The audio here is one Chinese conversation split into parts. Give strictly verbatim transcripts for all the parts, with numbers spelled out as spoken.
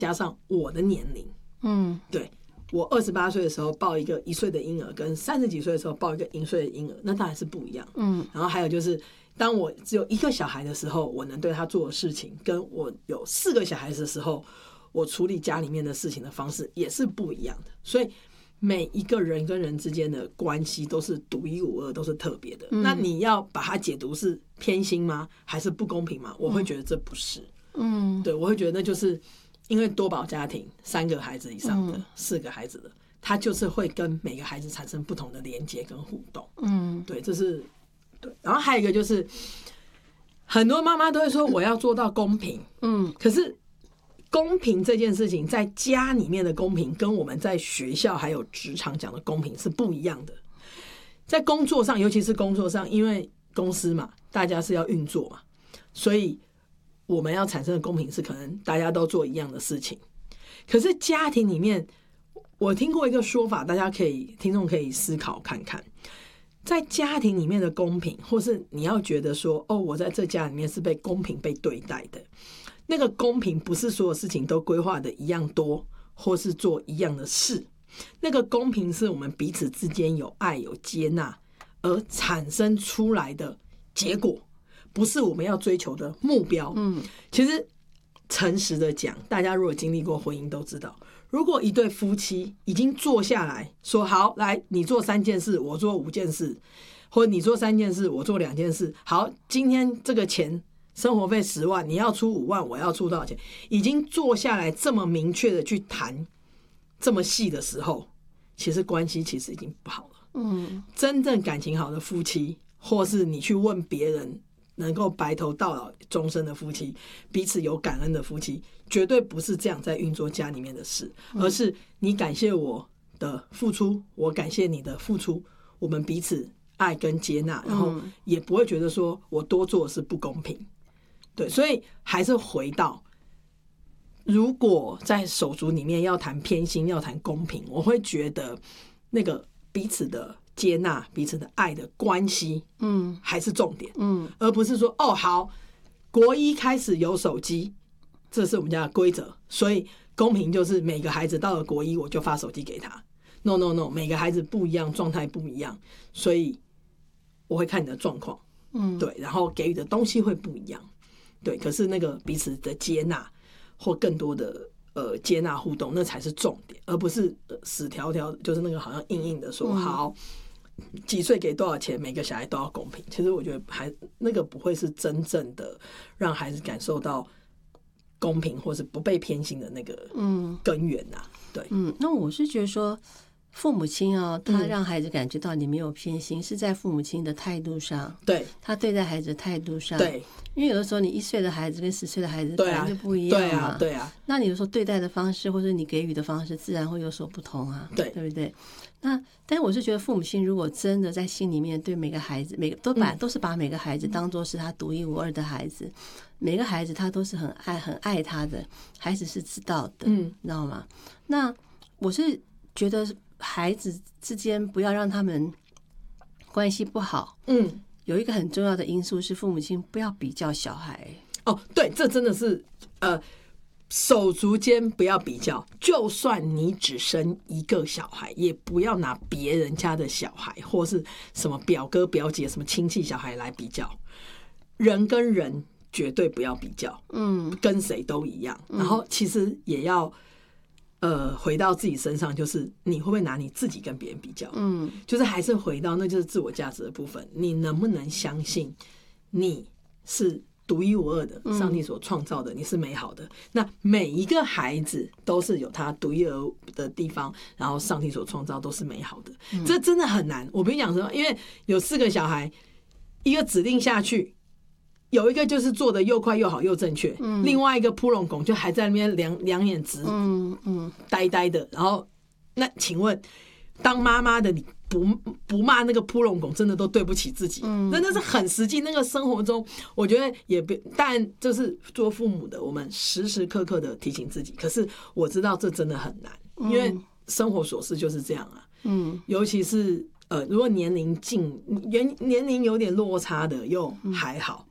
加上我的年龄，嗯，对。我二十八岁的时候抱一个一岁的婴儿，跟三十几岁的时候抱一个一岁的婴儿，那当然是不一样。嗯，然后还有就是，当我只有一个小孩的时候，我能对他做的事情，跟我有四个小孩子的时候，我处理家里面的事情的方式也是不一样的。所以每一个人跟人之间的关系都是独一无二，都是特别的。嗯，那你要把它解读是偏心吗？还是不公平吗？我会觉得这不是。嗯，对，我会觉得那就是。因为多宝家庭三个孩子以上的、嗯、四个孩子的，他就是会跟每个孩子产生不同的连接跟互动。嗯，对，这是对。然后还有一个就是，很多妈妈都会说我要做到公平。嗯，可是公平这件事情，在家里面的公平，跟我们在学校还有职场讲的公平是不一样的。在工作上，尤其是工作上，因为公司嘛，大家是要运作嘛，所以。我们要产生的公平是可能大家都做一样的事情，可是家庭里面，我听过一个说法，大家可以听众可以思考看看，在家庭里面的公平，或是你要觉得说，哦，我在这家里面是被公平被对待的，那个公平不是所有事情都规划的一样多，或是做一样的事，那个公平是我们彼此之间有爱有接纳而产生出来的结果。不是我们要追求的目标。嗯，其实诚实的讲，大家如果经历过婚姻都知道，如果一对夫妻已经坐下来说好，来你做三件事，我做五件事，或者你做三件事，我做两件事，好，今天这个钱生活费十万，你要出五万，我要出多少钱，已经坐下来这么明确的去谈这么细的时候，其实关系其实已经不好了。嗯，真正感情好的夫妻，或是你去问别人能够白头到老终身的夫妻，彼此有感恩的夫妻，绝对不是这样在运作家里面的事，而是你感谢我的付出，我感谢你的付出，我们彼此爱跟接纳，然后也不会觉得说我多做的是不公平。对，所以还是回到，如果在手足里面要谈偏心，要谈公平，我会觉得那个彼此的接纳、彼此的爱的关系，嗯，还是重点，嗯，而不是说哦，好，国一开始有手机，这是我们家的规则，所以公平就是每个孩子到了国一我就发手机给他。No No No， 每个孩子不一样，状态不一样，所以我会看你的状况，嗯，对，然后给予的东西会不一样，对，可是那个彼此的接纳或更多的。呃，接纳互动那才是重点，而不是、呃、死条条就是那个好像硬硬的说、嗯、好几岁给多少钱，每个小孩都要公平。其实我觉得还那个不会是真正的让孩子感受到公平或是不被偏心的那个根源呐、啊。对， 嗯，那我是觉得说。父母亲哦，他让孩子感觉到你没有偏心，嗯、是在父母亲的态度上， 对他对待孩子的态度上， 对， 因为有的时候你一岁的孩子跟十岁的孩子本来就不一样嘛， 对啊，对啊， 那你有时候对待的方式或者你给予的方式，自然会有所不同啊， 对， 对不对？那但是我是觉得父母亲如果真的在心里面对每个孩子，每个都把、嗯、都是把每个孩子当作是他独一无二的孩子，每个孩子他都是很爱很爱他的，孩子是知道的，嗯，你知道吗？那我是觉得。孩子之间不要让他们关系不好。嗯，有一个很重要的因素是父母亲不要比较小孩。 哦，对，这真的是呃，手足间不要比较。就算你只生一个小孩，也不要拿别人家的小孩，或是什么表哥表姐、什么亲戚小孩来比较。人跟人绝对不要比较。嗯，跟谁都一样。然后其实也要。呃，回到自己身上，就是你会不会拿你自己跟别人比较？嗯，就是还是回到那就是自我价值的部分，你能不能相信你是独一无二的，上帝所创造的，你是美好的？那每一个孩子都是有他独一无二的地方，然后上帝所创造都是美好的，嗯、这真的很难。我跟你讲说，因为有四个小孩，一个指令下去。有一个就是做的又快又好又正确，嗯、另外一个扑龙拱就还在那边两两眼直，嗯嗯，呆呆的。然后，那请问，当妈妈的你不不骂那个扑龙拱，真的都对不起自己，嗯、真的是很实际。那个生活中，我觉得也不，但就是做父母的，我们时时刻刻的提醒自己。可是我知道这真的很难，因为生活琐事就是这样啊，嗯，尤其是呃，如果年龄近年年龄有点落差的，又还好。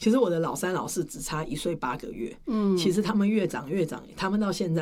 其实我的老三老四只差一岁八个月，嗯，其实他们越长越长，他们到现在